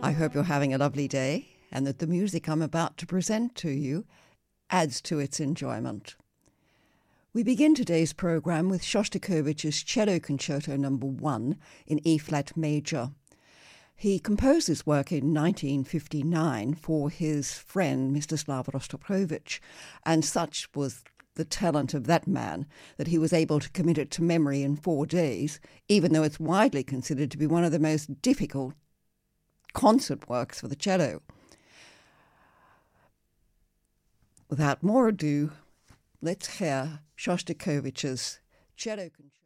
I hope you're having a lovely day and that the music I'm about to present to you adds to its enjoyment. We begin today's program with Shostakovich's Cello Concerto No. 1 in E-flat major. He composed this work in 1959 for his friend Mstislav Rostropovich, and such was the talent of that man that he was able to commit it to memory in 4 days, even though it's widely considered to be one of the most difficult concert works for the cello. Without more ado, let's hear Shostakovich's Cello Concerto.